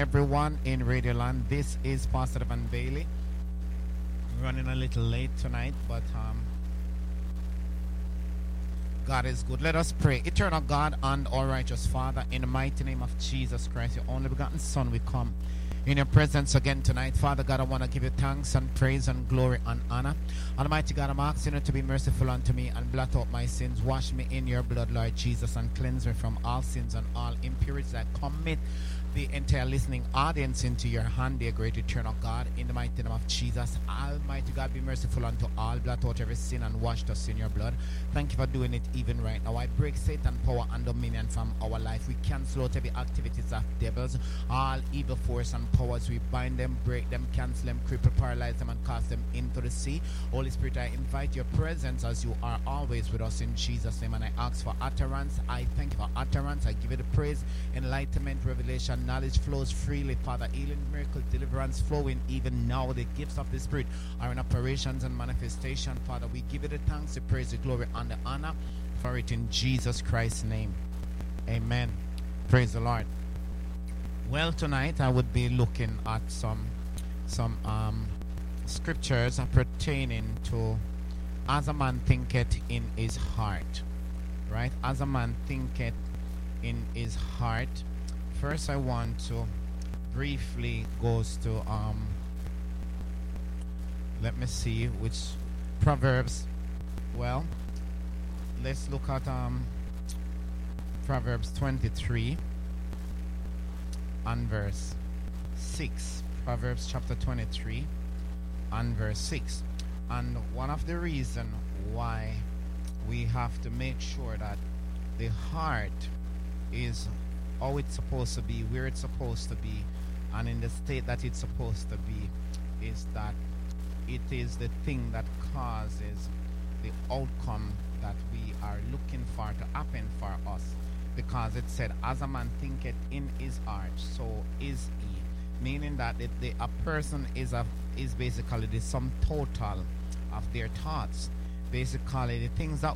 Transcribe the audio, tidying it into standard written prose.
everyone in Radio Land. This is Pastor Van Bailey. Running a little late tonight, but God is good. Let us pray. Eternal God and all righteous Father, in the mighty name of Jesus Christ, your only begotten Son, we come in your presence again tonight. Father God, I want to give you thanks and praise and glory and honor. Almighty God, I'm asking you to be merciful unto me and blot out my sins. Wash me in your blood, Lord Jesus, and cleanse me from all sins and all impurities. I commit the entire listening audience into your hand, dear great eternal God, in the mighty name of Jesus. Almighty God, be merciful unto all, blot out every sin and wash us in your blood. Thank you for doing it even right now. I break Satan power and dominion from our life. We cancel out every activities of devils, all evil force and powers. We bind them, break them, cancel them, cripple, paralyze them, and cast them into the sea. Holy Spirit, I invite your presence as you are always with us in Jesus' name, and I ask for utterance. I thank you for utterance. I give you the praise, enlightenment, revelation, knowledge flows freely, Father. Healing, miracle, deliverance flowing even now. The gifts of the Spirit are in operations and manifestation, Father. We give you the thanks, the praise, the glory, and the honor for it in Jesus Christ's name. Amen. Praise the Lord. Well, tonight I would be looking at some scriptures pertaining to as a man thinketh in his heart. Right? As a man thinketh in his heart. First, I want to briefly go to let me see which Proverbs. Well, let's look at Proverbs 23 and verse 6. Proverbs chapter 23 and verse 6. And one of the reasons why we have to make sure that the heart is how it's supposed to be, where it's supposed to be, and in the state that it's supposed to be, is that it is the thing that causes the outcome that we are looking for to happen for us. Because it said, as a man thinketh in his heart, so is he. Meaning that a person is basically the sum total of their thoughts. Basically, the things that